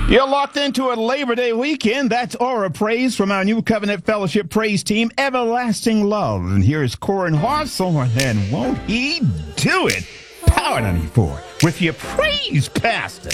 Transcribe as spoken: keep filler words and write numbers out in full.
You're locked into a Labor Day weekend. That's Aura Praise from our New Covenant Fellowship Praise Team, Everlasting Love. And here's Corin Hawthorne, and won't he do it? Power ninety-four with your praise pastor.